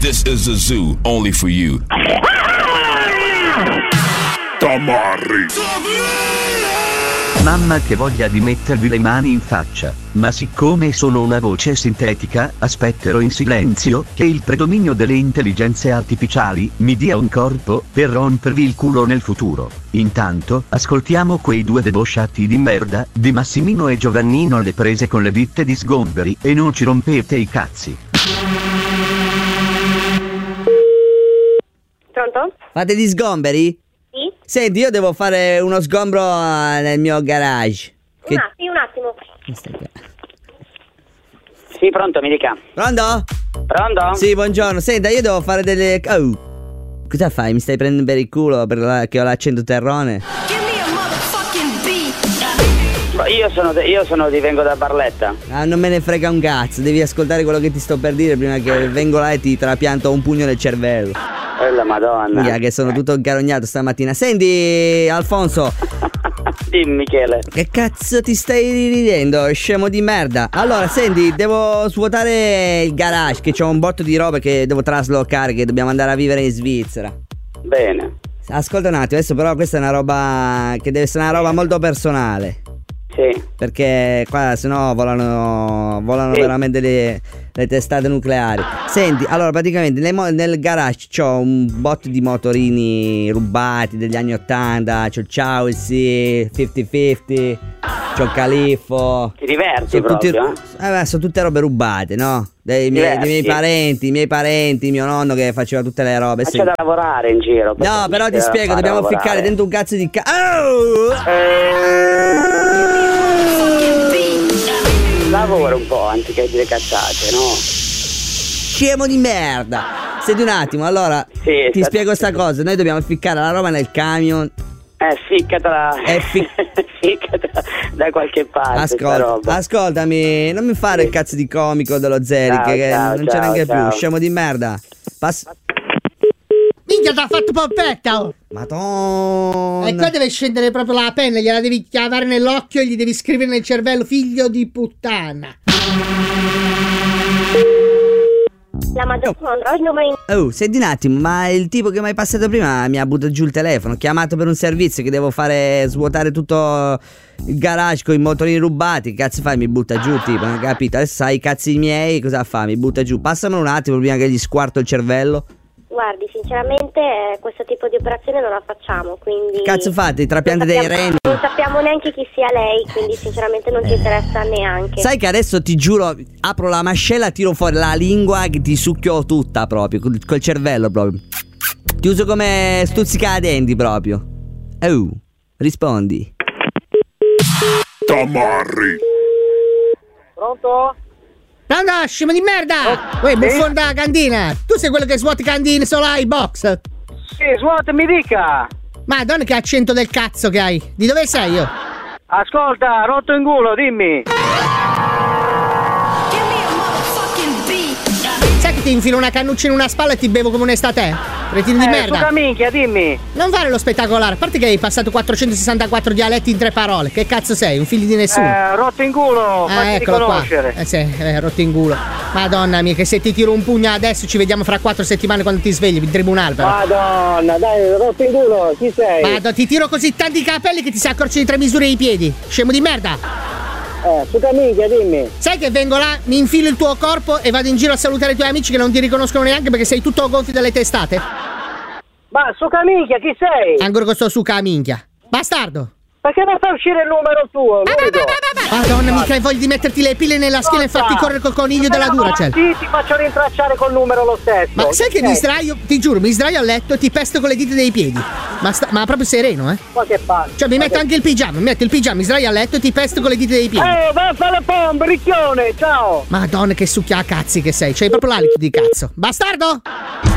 This is a zoo only for you. Tamarri. Mamma che voglia di mettervi le mani in faccia, ma siccome sono una voce sintetica, aspetterò in silenzio che il predominio delle intelligenze artificiali mi dia un corpo per rompervi il culo nel futuro. Intanto, ascoltiamo quei due debosciati di merda, di Massimino e Giovannino alle prese con le ditte di Sgomberi, e non ci rompete i cazzi. Pronto? Fate di sgomberi? Sì? Senti, io devo fare uno sgombro nel mio garage. Un attimo. Sì, pronto, mi dica. Pronto? Pronto? Sì, buongiorno. Senta, io devo fare delle... Oh, cosa fai? Mi stai prendendo per il culo che ho l'accento terrone? Io vengo da Barletta. Ah, non me ne frega un cazzo. Devi ascoltare quello che ti sto per dire prima che vengo là e ti trapianto un pugno nel cervello. La Madonna. Via, che sono tutto incarognato stamattina. Senti, Alfonso. Dimmi, Michele. Che cazzo ti stai ridendo, scemo di merda? Allora, senti, devo svuotare il garage, che c'ho un botto di robe che devo traslocare, che dobbiamo andare a vivere in Svizzera. Bene. Ascolta un attimo, adesso però questa è una roba che deve essere una roba molto personale. Sì. Perché qua sennò volano sì, veramente le testate nucleari. Senti, allora praticamente nel garage c'ho un botto di motorini rubati degli anni 80. C'ho il Chelsea 50-50, c'ho il Califfo. Ti diverti proprio? Sono tutte robe rubate, no? Dei miei parenti, mio nonno che faceva tutte le robe. Ma c'è da lavorare in giro. No, però ti spiego, dobbiamo ficcare dentro un cazzo di Lavora un po' anziché dire cazzate, no? Scemo di merda. Senti un attimo, allora sì, ti spiego sta cosa. Noi dobbiamo ficcare la roba nel camion. Ficcatela. Ficcatela da qualche parte. Ascoltami, non mi fare il cazzo di comico dello Zeric, che non c'è neanche più. Scemo di merda. Minchia, t'ha fatto pompetta, oh. Madonna. E qua deve scendere proprio la penna, gliela devi chiavare nell'occhio e gli devi scrivere nel cervello: figlio di puttana. La Madonna. Oh, senti un attimo, ma il tipo che mi hai passato prima mi ha buttato giù il telefono. Ho chiamato per un servizio che devo fare svuotare tutto il garage con i motorini rubati. Che cazzo fai? Mi butta giù, tipo, non ho capito. Adesso sai i cazzi miei, cosa fa? Mi butta giù. Passamelo un attimo prima che gli squarto il cervello. Guardi, sinceramente questo tipo di operazione non la facciamo, quindi... Cazzo fate? Trapiante dei reni? Non sappiamo neanche chi sia lei, quindi sinceramente non ci interessa neanche. Sai che adesso ti giuro, apro la mascella, tiro fuori la lingua che ti succhio tutta proprio, col cervello proprio. Ti uso come stuzzicadenti proprio. Oh, rispondi. Tamarri. Pronto? Pronto, scemo di merda! Uè, buffon da cantina! Tu sei quello che svuoti cantine solo ai box! Sì, svuota, mi dica! Madonna, che accento del cazzo che hai! Di dove sei io? Ascolta, rotto in culo, dimmi! Sai che ti infilo una cannuccia in una spalla e ti bevo come un'estate? Cretino di merda! Suca minchia, dimmi! Non fare lo spettacolare, a parte che hai passato 464 dialetti in 3 parole. Che cazzo sei? Un figlio di nessuno? Rotto in culo, fatti riconoscere. Sì, rotto in culo. Madonna mia, che se ti tiro un pugno adesso ci vediamo fra 4 settimane quando ti svegli in tribunale però. Madonna, dai, rotto in culo, chi sei? Madonna, ti tiro così tanti capelli che ti si accorci di 3 misure i piedi. Scemo di merda! Suca minchia, dimmi. Sai che vengo là, mi infilo il tuo corpo e vado in giro a salutare i tuoi amici che non ti riconoscono neanche perché sei tutto gonfio dalle testate? Ma suca minchia, chi sei? Ancora con sto suca minchia. Bastardo! Perché non fa uscire il numero tuo? Madonna, mica hai voglia di metterti le pile nella schiena e farti correre col coniglio della Duracell. Sì, ti faccio rintracciare col numero lo stesso. Ma sai che mi sdraio, ti giuro, mi sdraio a letto e ti pesto con le dita dei piedi. Ma proprio sereno, eh? Ma che fai? Cioè mi metto anche il pigiama, mi sdraio a letto e ti pesto con le dita dei piedi. Vai a fare le pompe, ricchione, ciao! Madonna, che succhia a cazzi che sei, c'hai proprio l'alito di cazzo. Bastardo!